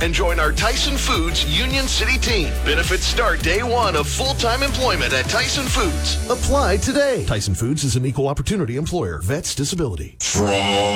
and join our Tyson Foods Union City team. Benefits start day one of full-time employment at Tyson Foods. Apply today. Tyson Foods is an equal opportunity employer. Vets Disability.